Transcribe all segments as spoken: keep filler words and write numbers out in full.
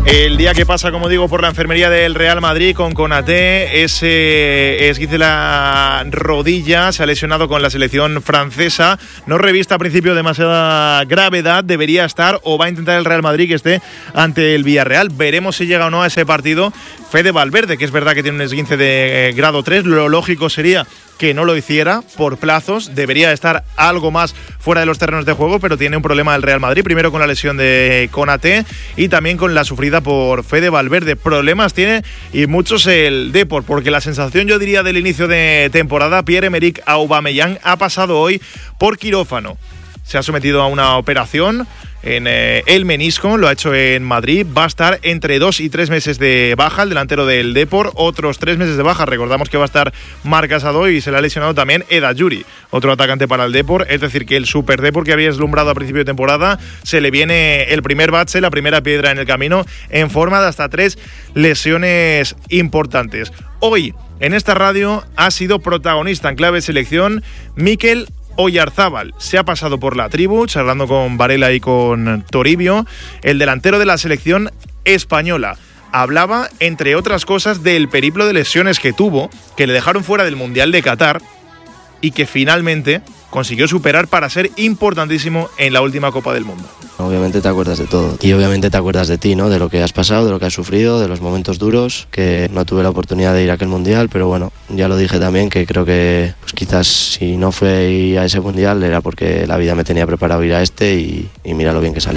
El día que pasa, como digo, por la enfermería del Real Madrid con Konaté, ese esguince de la rodilla, se ha lesionado con la selección francesa, no revista a principio demasiada gravedad, debería estar o va a intentar el Real Madrid que esté ante el Villarreal. Veremos si llega o no a ese partido Fede Valverde, que es verdad que tiene un esguince de eh, grado tres, lo lógico sería que no lo hiciera por plazos, debería estar algo más fuera de los terrenos de juego, pero tiene un problema el Real Madrid, primero con la lesión de Konaté y también con la sufrida por Fede Valverde. Problemas tiene y muchos el Depor, porque la sensación, yo diría, del inicio de temporada, Pierre-Emerick Aubameyang ha pasado hoy por quirófano. Se ha sometido a una operación en eh, el menisco, lo ha hecho en Madrid, va a estar entre dos y tres meses de baja el delantero del Depor, otros tres meses de baja, recordamos que va a estar Marc Casado y se le ha lesionado también Eda Yuri, otro atacante para el Depor, es decir que el Super Depor que había deslumbrado a principio de temporada, se le viene el primer bache, la primera piedra en el camino, en forma de hasta tres lesiones importantes. Hoy, en esta radio, ha sido protagonista en clave selección Mikel Oyarzábal. Se ha pasado por la tribu, charlando con Varela y con Toribio, el delantero de la selección española. Hablaba, entre otras cosas, del periplo de lesiones que tuvo, que le dejaron fuera del Mundial de Qatar y que finalmente consiguió superar para ser importantísimo en la última Copa del Mundo. Obviamente te acuerdas de todo y obviamente te acuerdas de ti, ¿no? De lo que has pasado, de lo que has sufrido, de los momentos duros, que no tuve la oportunidad de ir a aquel Mundial, pero bueno, ya lo dije también, que creo que pues quizás si no fue a ese Mundial era porque la vida me tenía preparado ir a este y, y mira lo bien que salió.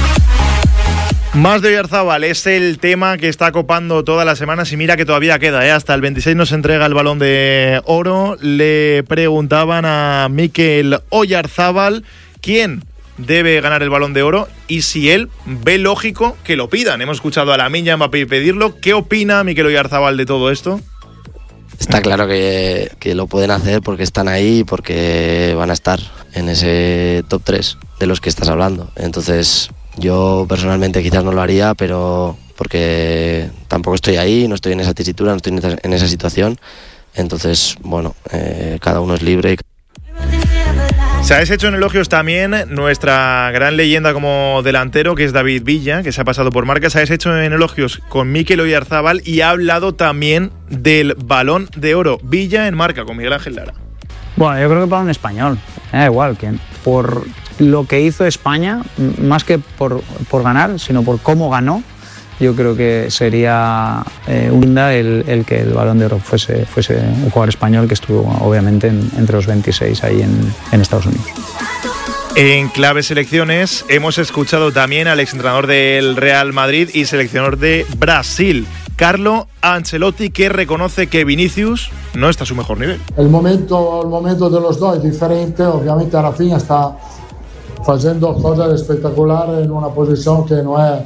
Más de Oyarzábal es el tema que está copando todas las semanas y mira que todavía queda, ¿eh? Hasta el veintiséis nos entrega el Balón de Oro. Le preguntaban a Mikel Oyarzábal quién debe ganar el Balón de Oro y si él ve lógico que lo pidan. Hemos escuchado a Lamine Yamal pedirlo. ¿Qué opina Mikel Oyarzábal de todo esto? Está claro que, que lo pueden hacer porque están ahí y porque van a estar en ese top tres de los que estás hablando. Entonces, yo personalmente quizás no lo haría, pero porque tampoco estoy ahí, no estoy en esa tesitura, no estoy en esa situación. Entonces, bueno, eh, cada uno es libre. Se ha deshecho en elogios también nuestra gran leyenda como delantero, que es David Villa, que se ha pasado por marca. Se ha deshecho en elogios con Mikel Oyarzábal y ha hablado también del Balón de Oro. Villa en marca con Miguel Ángel Lara. Bueno, yo creo que para un español, me da igual, que por lo que hizo España, más que por, por ganar, sino por cómo ganó, yo creo que sería eh, linda el, el que el Balón de Oro fuese, fuese un jugador español que estuvo obviamente en, entre los veintiséis ahí en, en Estados Unidos. En clave selecciones hemos escuchado también al exentrenador del Real Madrid y seleccionador de Brasil, Carlo Ancelotti, que reconoce que Vinicius no está a su mejor nivel. El momento, el momento de los dos es diferente, obviamente Rafinha está haciendo cosas espectaculares en una posición que no es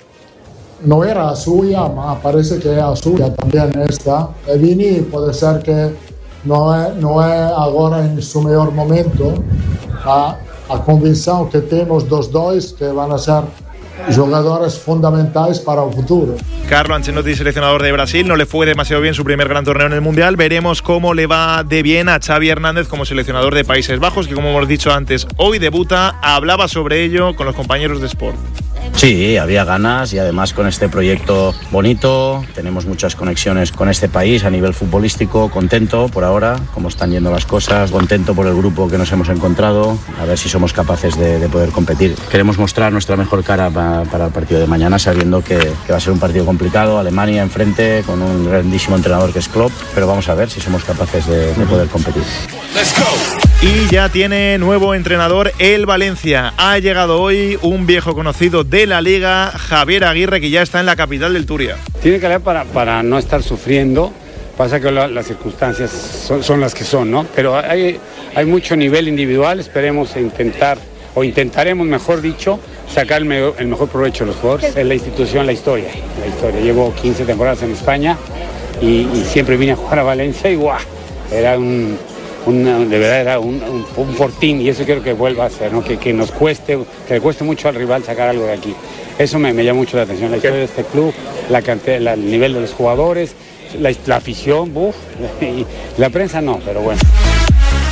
no era suya, ma parece que es suya también esta. E Vini puede ser que no es, no es ahora en su mejor momento, a, a convicción que tenemos dos dos que van a ser jugadores fundamentales para el futuro. Carlo Ancelotti, seleccionador de Brasil, no le fue demasiado bien su primer gran torneo en el Mundial. Veremos cómo le va de bien a Xavi Hernández como seleccionador de Países Bajos, que como hemos dicho antes, hoy debuta. Hablaba sobre ello con los compañeros de Sport. Sí, había ganas y además con este proyecto bonito, tenemos muchas conexiones con este país a nivel futbolístico, contento por ahora, cómo están yendo las cosas, contento por el grupo que nos hemos encontrado, a ver si somos capaces de, de poder competir. Queremos mostrar nuestra mejor cara para, para el partido de mañana, sabiendo que, que va a ser un partido complicado, Alemania enfrente, con un grandísimo entrenador que es Klopp, pero vamos a ver si somos capaces de, de poder competir. Let's go. Y ya tiene nuevo entrenador el Valencia. Ha llegado hoy un viejo conocido de la Liga, Javier Aguirre, que ya está en la capital del Turia. Tiene que leer para, para no estar sufriendo. Pasa que la, las circunstancias son, son las que son, ¿no? Pero hay, hay mucho nivel individual. Esperemos intentar, o intentaremos, mejor dicho, sacar el, me, el mejor provecho de los jugadores. Es la institución, la historia. La historia. Llevo quince temporadas en España y, y siempre vine a jugar a Valencia y ¡guau! Era un... Una, de verdad era un, un, un fortín y eso quiero que vuelva a ser, ¿no? que, que nos cueste, que le cueste mucho al rival sacar algo de aquí. Eso me, me llama mucho la atención, la historia de este club, la cantidad, la, el nivel de los jugadores, la, la afición, uf, y la prensa no, pero bueno.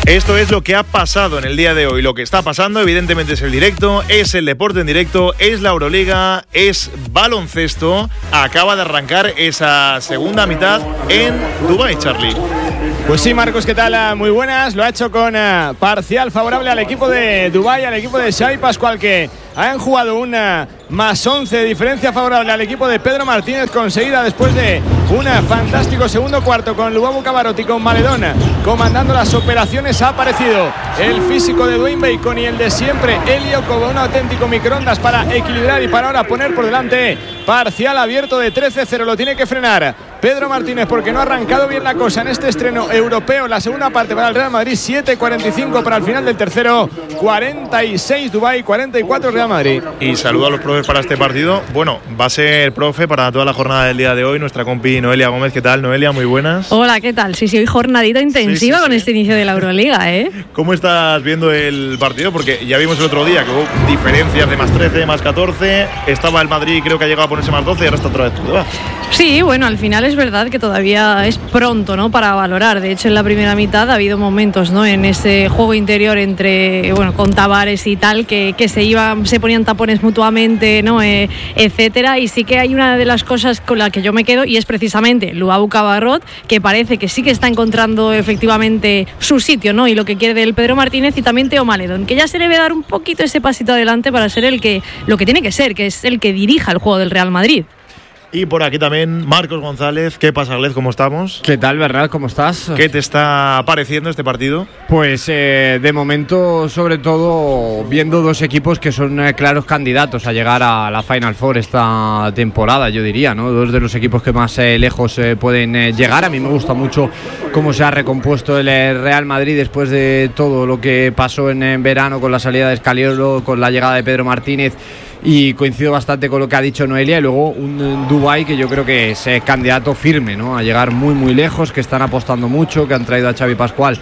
Esto es lo que ha pasado en el día de hoy. Lo que está pasando, evidentemente, es el directo, es el deporte en directo, es la Euroliga, es baloncesto. Acaba de arrancar esa segunda mitad en Dubái, Charlie. Pues sí, Marcos, ¿qué tal? Muy buenas. Lo ha hecho con uh, parcial favorable al equipo de Dubái, al equipo de Xavi Pascual, que han jugado una más once de diferencia favorable al equipo de Pedro Martínez, conseguida después de un fantástico segundo cuarto con Lubabu Cabarrot y con Maledona comandando las operaciones. Ha aparecido el físico de Dwayne Bacon y el de siempre, Elio Cobo, un auténtico microondas para equilibrar y para ahora poner por delante. Parcial abierto de trece cero, lo tiene que frenar Pedro Martínez porque no ha arrancado bien la cosa en este estreno europeo. La segunda parte para el Real Madrid, siete cuarenta y cinco para el final del tercero, cuarenta y seis Dubái, cuarenta y cuatro Real Madrid. Y saludo a los profes para este partido. Bueno, va a ser profe para toda la jornada del día de hoy, nuestra compi Noelia Gómez. ¿Qué tal, Noelia? Muy buenas. Hola, ¿qué tal? Sí, sí, hoy jornadita intensiva sí, sí, con sí. este inicio de la Euroliga, ¿eh? ¿Cómo estás viendo el partido? Porque ya vimos el otro día que hubo diferencias de más trece, más catorce. Estaba el Madrid, creo que ha llegado a ponerse más doce y ahora está otra vez por debajo. Sí, bueno, al final es verdad que todavía es pronto, ¿no?, para valorar. De hecho, en la primera mitad ha habido momentos, ¿no?, en ese juego interior entre, bueno, con Tavares y tal, que, que se iban, se ponían tapones mutuamente, ¿no?, eh, etcétera. Y sí que hay una de las cosas con la que yo me quedo y es precisamente Lubabu Cabarrot, que parece que sí que está encontrando efectivamente su sitio, ¿no?, y lo que quiere del Pedro Martínez, y también Teo Maledon, que ya se debe dar un poquito ese pasito adelante para ser el que, lo que tiene que ser, que es el que dirija el juego del Real Madrid. Y por aquí también Marcos González. ¿Qué pasa, Glez? ¿Cómo estamos? ¿Qué tal, Bernal? ¿Cómo estás? ¿Qué te está pareciendo este partido? Pues eh, de momento, sobre todo, viendo dos equipos que son eh, claros candidatos a llegar a la Final Four esta temporada, yo diría, ¿no? Dos de los equipos que más eh, lejos eh, pueden eh, llegar. A mí me gusta mucho cómo se ha recompuesto el eh, Real Madrid después de todo lo que pasó en, en verano con la salida de Scaliolo, con la llegada de Pedro Martínez. Y coincido bastante con lo que ha dicho Noelia. Y luego un Dubái que yo creo que es candidato firme, ¿no?, a llegar muy muy lejos, que están apostando mucho, que han traído a Xavi Pascual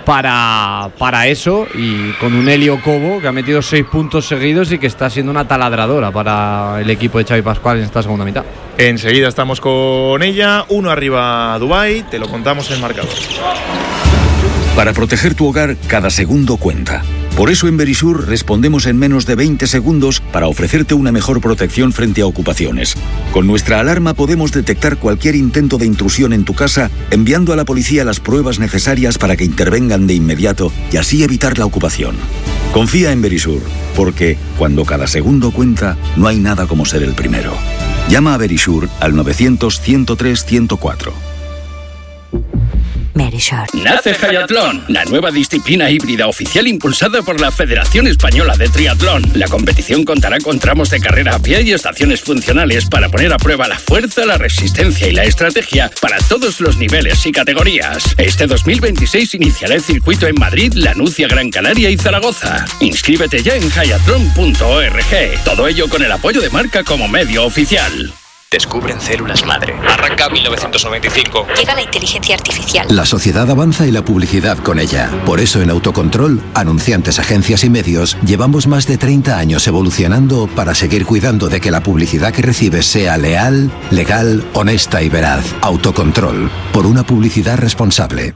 para, para eso, y con un Elio Cobo que ha metido seis puntos seguidos y que está siendo una taladradora para el equipo de Xavi Pascual en esta segunda mitad. Enseguida estamos con ella. Uno arriba Dubái, te lo contamos en marcador. Para proteger tu hogar, cada segundo cuenta. Por eso en Verisur respondemos en menos de veinte segundos para ofrecerte una mejor protección frente a ocupaciones. Con nuestra alarma podemos detectar cualquier intento de intrusión en tu casa, enviando a la policía las pruebas necesarias para que intervengan de inmediato y así evitar la ocupación. Confía en Verisur, porque cuando cada segundo cuenta, no hay nada como ser el primero. Llama a Verisur al novecientos, ciento tres, ciento cuatro. Verisur. Nace Hayatlón, la nueva disciplina híbrida oficial impulsada por la Federación Española de Triatlón. La competición contará con tramos de carrera a pie y estaciones funcionales para poner a prueba la fuerza, la resistencia y la estrategia para todos los niveles y categorías. Este dos mil veintiséis iniciará el circuito en Madrid, Lanucia, Gran Canaria y Zaragoza. Inscríbete ya en hayatlón punto org. Todo ello con el apoyo de Marca como medio oficial. Descubren células madre. Arranca mil novecientos noventa y cinco. Llega la inteligencia artificial. La sociedad avanza y la publicidad con ella. Por eso en Autocontrol, anunciantes, agencias y medios, llevamos más de treinta años evolucionando para seguir cuidando de que la publicidad que recibes sea leal, legal, honesta y veraz. Autocontrol. Por una publicidad responsable.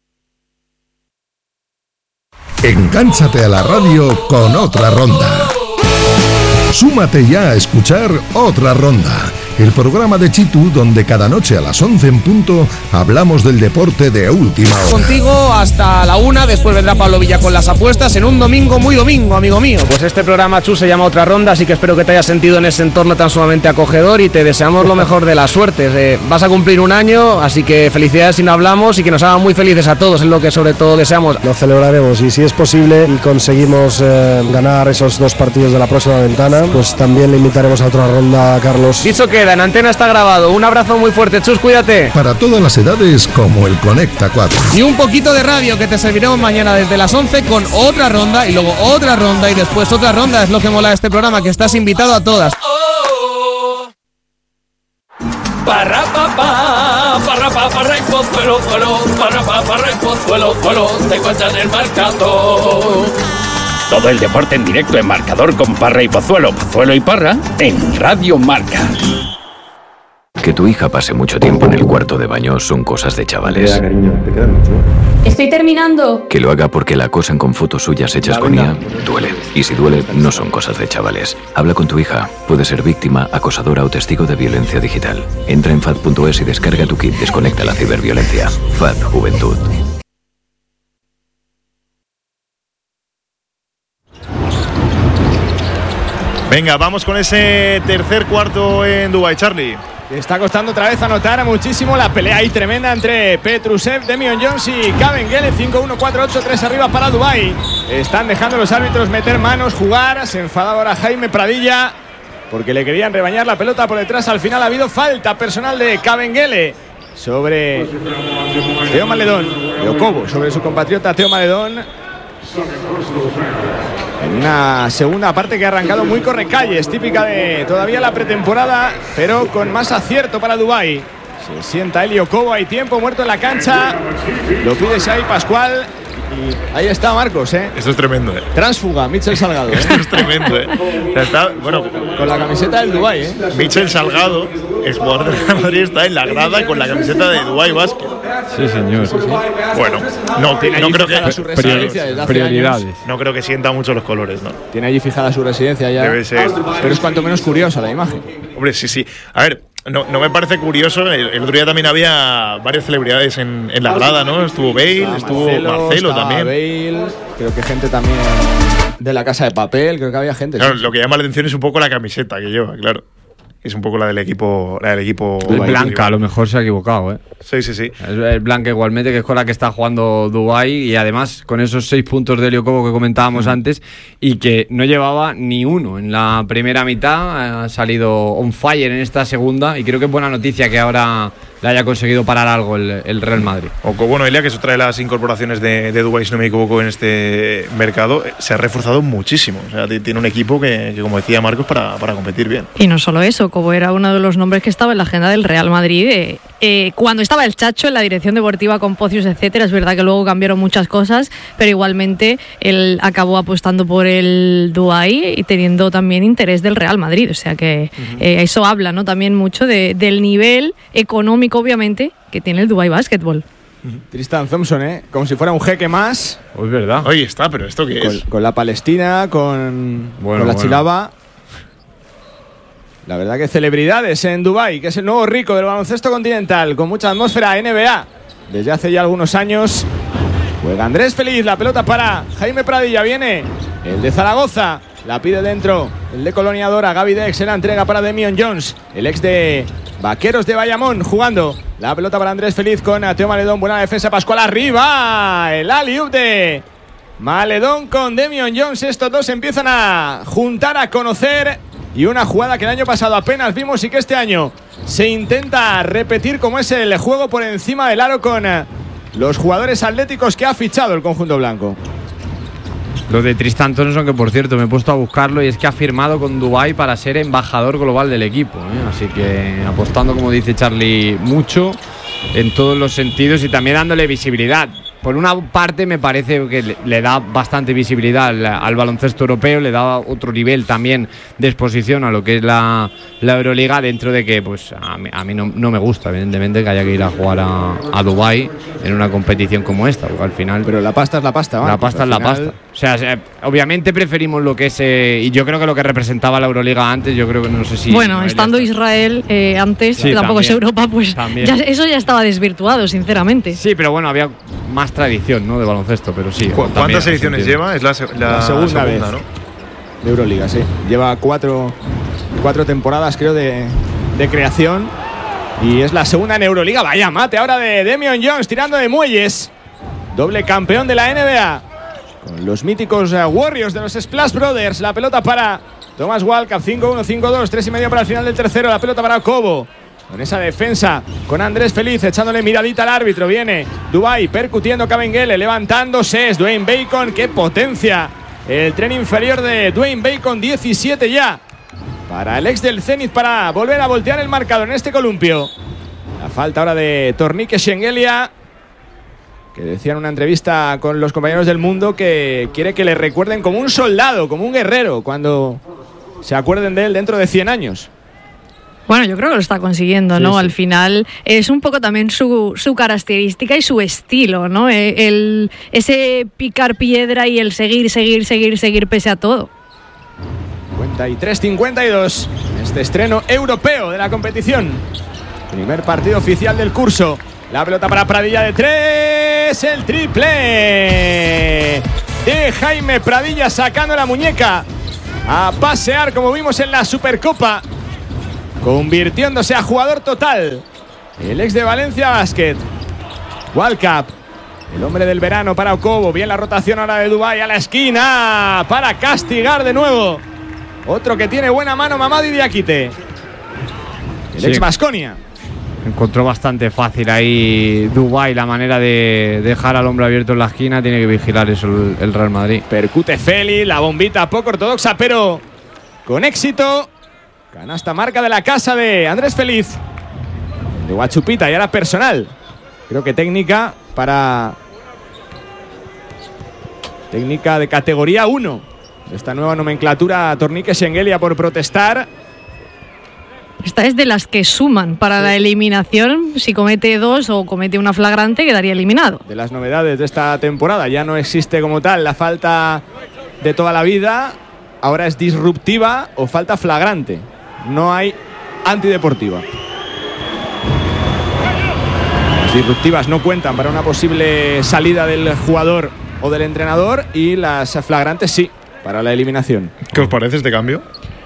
Engánchate a la radio con Otra Ronda. Súmate ya a escuchar Otra Ronda, el programa de Chitu donde cada noche a las once en punto hablamos del deporte de última hora. Contigo hasta la una, después vendrá Pablo Villa con las apuestas en un domingo muy domingo, amigo mío. Pues este programa, Chu, se llama Otra Ronda, así que espero que te hayas sentido en ese entorno tan sumamente acogedor y te deseamos lo mejor de las suertes. Eh, vas a cumplir un año, así que felicidades si no hablamos y que nos hagan muy felices a todos, es lo que sobre todo deseamos. Lo celebraremos y si es posible y conseguimos eh, ganar esos dos partidos de la próxima ventana, pues también le invitaremos a Otra Ronda a Carlos. Dicho queda, en antena está grabado. Un abrazo muy fuerte, Chus, cuídate. Para todas las edades, como el Conecta cuatro. Y un poquito de radio que te serviremos mañana desde las once con Otra Ronda y luego Otra Ronda y después Otra Ronda. Es lo que mola de este programa, que estás invitado a todas. Parra papá, parra papá, parra y pozuelo, zuelo, parra papá, parra y pozuelo, zuelo, te cuentan el marcador. Todo el deporte en directo en marcador con Parra y Pozuelo, Pozuelo y Parra en Radio Marca. Que tu hija pase mucho tiempo en el cuarto de baño son cosas de chavales. Estoy terminando. Que lo haga porque la acosan con fotos suyas hechas con I A duele. Y si duele, no son cosas de chavales. Habla con tu hija. Puede ser víctima, acosadora o testigo de violencia digital. Entra en fad punto es y descarga tu kit Desconecta la ciberviolencia. F A D Juventud. Venga, vamos con ese tercer cuarto en Dubái, Charlie. Está costando otra vez anotar muchísimo la pelea ahí tremenda entre Petrusev, Demian Jones y Kabengele. cinco uno, cuatro ocho, tres arriba para Dubái. Están dejando los árbitros meter manos, jugar. Se enfada ahora Jaime Pradilla porque le querían rebañar la pelota por detrás. Al final ha habido falta personal de Kabengele sobre Teo Maledón, de Okobo, sobre su compatriota Teo Maledón. En una segunda parte que ha arrancado muy correcalles, típica de todavía la pretemporada, pero con más acierto para Dubái. Se sienta Eli Okobo, hay tiempo muerto en la cancha. Lo pide Xavi Pascual. Y ahí está Marcos, ¿eh? Esto es tremendo, ¿eh? Tránsfuga, Michel Salgado, ¿eh? Esto es tremendo, ¿eh? Está, bueno, con la camiseta del Dubái, ¿eh? Michel Salgado, ex jugador de Real Madrid, está en la grada con la camiseta de Dubái Basket. Sí, señor. Sí, sí. Bueno, no, tiene no creo que su residencia desde hace prioridades. años. No creo que sienta mucho los colores, ¿no? Tiene allí fijada su residencia ya. Debe ser. Pero es cuanto menos curiosa la imagen. Hombre, sí, sí. A ver, no, no me parece curioso. El, el otro día también había varias celebridades en, en la grada, ¿no? Estuvo Bale, Estaba estuvo Marcelo, Marcelo estaba también. Bale, creo que gente también de la Casa de Papel, creo que había gente. Claro, sí. lo que llama la atención es un poco la camiseta que lleva, claro. Es un poco la del equipo. La del equipo el Blanca, a lo mejor se ha equivocado, ¿eh? Sí, sí, sí. El, el Blanca igualmente, que es con la que está jugando Dubái, y además con esos seis puntos de Eli Okobo que comentábamos mm. antes, y que no llevaba ni uno en la primera mitad. Ha salido on fire en esta segunda, y creo que es buena noticia que ahora le haya conseguido parar algo el, el Real Madrid. Okobo, bueno, Elia, que es otra de las incorporaciones de, de Dubái, si no me equivoco, en este mercado, se ha reforzado muchísimo. O sea, tiene un equipo que, que como decía Marcos, para, para competir bien. Y no solo eso, Okobo era uno de los nombres que estaba en la agenda del Real Madrid. Eh, eh, cuando estaba el Chacho en la dirección deportiva con Pocios, etcétera, es verdad que luego cambiaron muchas cosas, pero igualmente él acabó apostando por el Dubái y teniendo también interés del Real Madrid. O sea que uh-huh. eh, eso habla, ¿no? También mucho de, del nivel económico, obviamente, que tiene el Dubái Basketball. Tristan Thompson, ¿eh? Como si fuera un jeque más. Oh, es verdad. Oye, está, pero ¿esto qué con, es? Con la Palestina, con, bueno, con la bueno. Chilaba. La verdad que celebridades en Dubái, que es el nuevo rico del baloncesto continental, con mucha atmósfera N B A. Desde hace ya algunos años juega Andrés Feliz, la pelota para Jaime Pradilla, viene el de Zaragoza, la pide dentro el de Colonia Dora, Gaby Dex, se la entrega para Demian Jones, el ex de Vaqueros de Bayamón, jugando la pelota para Andrés Feliz con Teo Maledón, buena defensa, Pascual arriba, el alley-oop de Maledón con Demian Jones, estos dos empiezan a juntar, a conocer. Y una jugada que el año pasado apenas vimos y que este año se intenta repetir, como es el juego por encima del aro con los jugadores atléticos que ha fichado el conjunto blanco. Lo de Tristan Thompson, que por cierto me he puesto a buscarlo, y es que ha firmado con Dubái para ser embajador global del equipo, ¿eh? Así que apostando, como dice Charlie, mucho en todos los sentidos y también dándole visibilidad. Por una parte me parece que le, le da bastante visibilidad al, al baloncesto europeo, le da otro nivel también de exposición a lo que es la, la Euroliga, dentro de que pues a mí, a mí no, no me gusta, evidentemente, que haya que ir a jugar a, a Dubái en una competición como esta, porque al final... Pero la pasta es la pasta, ¿va? La pasta es la final... pasta. O sea, obviamente preferimos lo que es... Eh, y yo creo que lo que representaba la Euroliga antes, yo creo que no sé si... Bueno, no, estando Israel eh, antes, sí, que tampoco también, es Europa, pues ya, eso ya estaba desvirtuado, sinceramente. Sí, pero bueno, había más tradición, ¿no?, de baloncesto, pero sí. ¿Cuántas ediciones lleva? Es la, la, la segunda, segunda vez, ¿no? De Euroliga, sí. Lleva cuatro, cuatro temporadas, creo, de, de creación. Y es la segunda en Euroliga. Vaya mate ahora de Demian Jones, tirando de muelles. Doble campeón de la N B A. Con los míticos uh, Warriors de los Splash Brothers. La pelota para Thomas Walkup. cinco uno, cinco dos, tres y medio para el final del tercero. La pelota para Okobo. Con esa defensa, con Andrés Feliz echándole miradita al árbitro. Viene Dubái percutiendo Kabengele, levantándose. Es Dwayne Bacon, qué potencia. El tren inferior de Dwayne Bacon, diecisiete ya. Para el ex del Zenit, para volver a voltear el marcador en este columpio. La falta ahora de Tornique Shengelia, que decía en una entrevista con los compañeros del Mundo que quiere que le recuerden como un soldado, como un guerrero, cuando se acuerden de él dentro de cien años. Bueno, yo creo que lo está consiguiendo, ¿no? Sí, sí. Al final es un poco también su, su característica y su estilo, ¿no? El, ese picar piedra y el seguir, seguir, seguir, seguir pese a todo. cincuenta y tres cincuenta y dos. Este estreno europeo de la competición. Primer partido oficial del curso. La pelota para Pradilla de tres. El triple de Jaime Pradilla sacando la muñeca a pasear como vimos en la Supercopa. Convirtiéndose a jugador total. El ex de Valencia Basket. World Cup. El hombre del verano para Okobo. Bien la rotación ahora de Dubái a la esquina. Para castigar de nuevo. Otro que tiene buena mano, Mamadi Diakite. El Sí. ex Baskonia. Encontró bastante fácil ahí Dubái la manera de dejar al hombre abierto en la esquina. Tiene que vigilar eso el, el Real Madrid. Percute Feli, la bombita poco ortodoxa, pero con éxito. Canasta marca de la casa de Andrés Feliz. De Guachupita y ahora personal. Creo que técnica para... Técnica de categoría uno. Esta nueva nomenclatura Tornique Schengelia por protestar. Esta es de las que suman para sí. la eliminación. Si comete dos o comete una flagrante, quedaría eliminado. De las novedades de esta temporada. Ya no existe como tal la falta de toda la vida. Ahora es disruptiva o falta flagrante. No hay antideportiva. Las disruptivas no cuentan para una posible salida del jugador o del entrenador y las flagrantes sí, para la eliminación. ¿Qué os parece este cambio?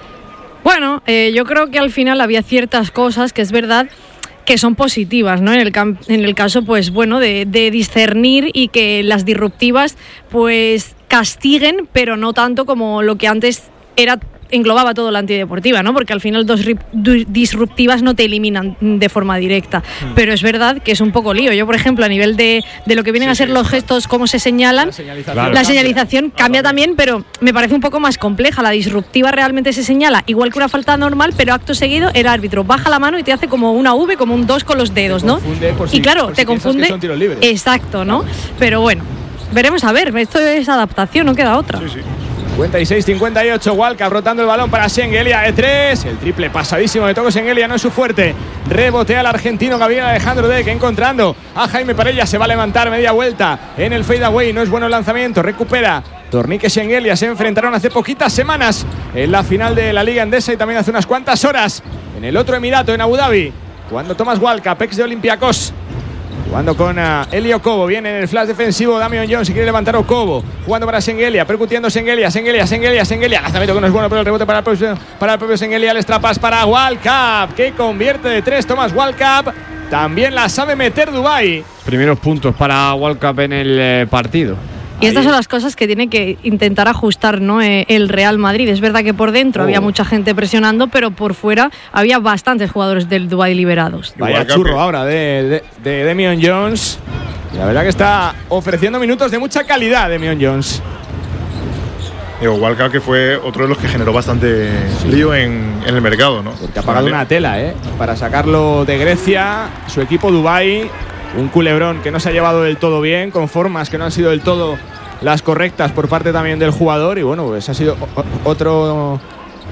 Bueno, eh, yo creo que al final había ciertas cosas que es verdad que son positivas, ¿no? En el, cam- en el caso, pues bueno, de, de discernir y que las disruptivas pues castiguen, pero no tanto como lo que antes era englobaba todo la antideportiva, ¿no? Porque al final dos rip, du, disruptivas no te eliminan de forma directa. Mm. Pero es verdad que es un poco lío. Yo, por ejemplo, a nivel de, de lo que vienen sí, a ser sí, los gestos, cómo se señalan, la señalización, claro. la señalización cambia, cambia también, pero me parece un poco más compleja. La disruptiva realmente se señala igual que una falta normal, pero acto seguido el árbitro baja la mano y te hace como una V, como un dos con los dedos, ¿no? Si, y claro, te si confunde. Exacto, ¿no? Pero bueno, veremos a ver. Esto es adaptación, no queda otra. Sí, sí. cincuenta y seis cincuenta y ocho, Walca rotando el balón para Schengelia de tres. El triple pasadísimo de Toco Schengelia, no es su fuerte. Rebotea al argentino Gabriel Alejandro Deck, encontrando a Jaime Parella. Se va a levantar media vuelta en el fadeaway. No es bueno el lanzamiento, recupera Tornique Schengelia. Se enfrentaron hace poquitas semanas en la final de la Liga Endesa y también hace unas cuantas horas en el otro Emirato, en Abu Dhabi. Jugando Tomás Walca, ex de Olympiacos. Jugando con uh, Eli Okobo, viene en el flash defensivo Damian Jones, si quiere levantar Okobo, jugando para Schengelia, percutiendo Schengelia, Schengelia, Schengelia, Schengelia, lanzamiento que no es bueno, pero el rebote para el propio, para el propio Schengelia, el extrapas para Walcap, que convierte de tres Tomás Walcap, también la sabe meter Dubái. Primeros puntos para Walcap en el eh, partido. Y estas son las cosas que tiene que intentar ajustar, ¿no? eh, el Real Madrid. Es verdad que por dentro oh. había mucha gente presionando, pero por fuera había bastantes jugadores del Dubái liberados. Vaya churro ahora de, de, de Damian Jones. La verdad que está ofreciendo minutos de mucha calidad Damian Jones. Digo, Walcott, que fue otro de los que generó bastante sí. lío en, en el mercado, ¿no? Porque ha pagado vale. una tela, ¿eh? Para sacarlo de Grecia, su equipo Dubái. Un culebrón que no se ha llevado del todo bien, con formas que no han sido del todo las correctas por parte también del jugador. Y bueno, pues ha sido otro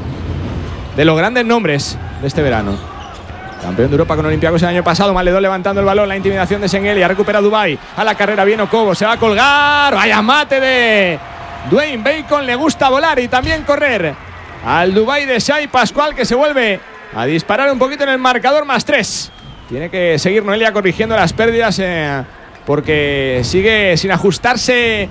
de los grandes nombres de este verano. Campeón de Europa con Olympiacos el año pasado. Maledón levantando el balón, la intimidación de Schengelia. Recupera Dubái, a la carrera viene Okobo, se va a colgar. Vaya mate de Dwayne Bacon, le gusta volar y también correr. Al Dubái de Shai Pascual, que se vuelve a disparar un poquito en el marcador, más tres. Tiene que seguir Noelia corrigiendo las pérdidas eh, porque sigue sin ajustarse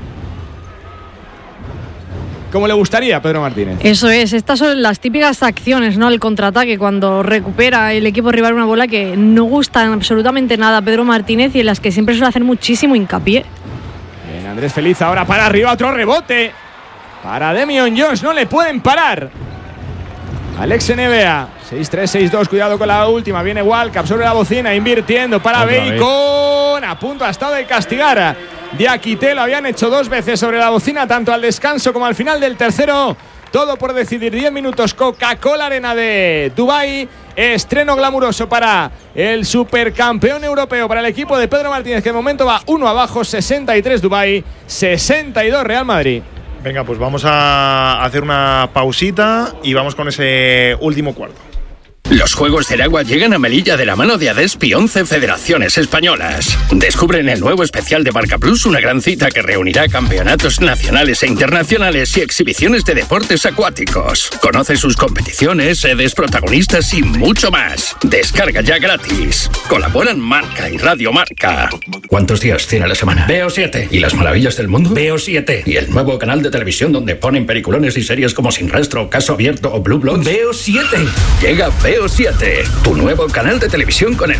como le gustaría a Pedro Martínez. Eso es, estas son las típicas acciones, ¿no? El contraataque cuando recupera el equipo rival una bola que no gustan absolutamente nada a Pedro Martínez y en las que siempre suele hacer muchísimo hincapié. Bien, Andrés Feliz ahora para arriba, otro rebote para Damian Jones, no le pueden parar. Alex N B A, seis tres, seis dos, cuidado con la última, viene Walcap sobre la bocina, invirtiendo para Otra Bacon, vez. a punto ha estado de castigar. Diakite lo habían hecho dos veces sobre la bocina, tanto al descanso como al final del tercero. Todo por decidir, diez minutos, Coca-Cola Arena de Dubái. Estreno glamuroso para el supercampeón europeo, para el equipo de Pedro Martínez, que de momento va uno abajo, sesenta y tres Dubái, sesenta y dos Real Madrid. Venga, pues vamos a hacer una pausita y vamos con ese último cuarto. Los Juegos del Agua llegan a Melilla de la mano de Adespi, once federaciones españolas. Descubre en el nuevo especial de Marca Plus una gran cita que reunirá campeonatos nacionales e internacionales y exhibiciones de deportes acuáticos. Conoce sus competiciones, sedes, protagonistas y mucho más. Descarga ya gratis. Colaboran Marca y Radio Marca. ¿Cuántos días tiene la semana? Veo siete. ¿Y las maravillas del mundo? Veo siete. ¿Y el nuevo canal de televisión donde ponen peliculones y series como Sin Rastro, Caso Abierto o Blue Bloods? Veo siete. Llega Veo siete, tu nuevo canal de televisión con el